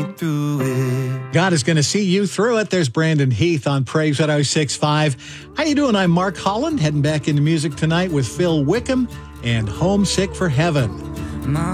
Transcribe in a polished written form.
through it. God is going to see you through it. There's Brandon Heath on Praise 106.5. How you doing? I'm Mark Holland, heading back into music tonight with Phil Wickham and Homesick for Heaven. My